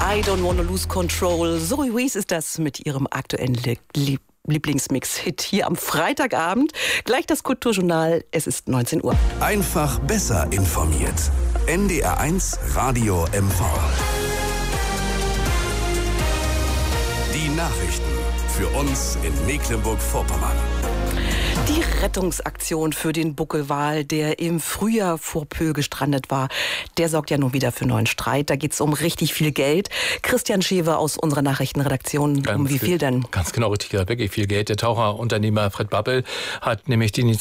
I don't wanna lose control. Zoe Wees ist das mit ihrem aktuellen Lieblingsmix-Hit hier am Freitagabend. Gleich das Kulturjournal, es ist 19 Uhr. Einfach besser informiert. NDR1 Radio MV. Die Nachrichten für uns in Mecklenburg-Vorpommern. Die Rettungsaktion für den Buckelwal, der im Frühjahr vor Pöhl gestrandet war, der sorgt ja nun wieder für neuen Streit. Da geht es um richtig viel Geld. Christian Schewe aus unserer Nachrichtenredaktion, um wie viel denn? Ganz genau, richtig, wirklich viel Geld. Der Taucherunternehmer Fred Babbel hat nämlich die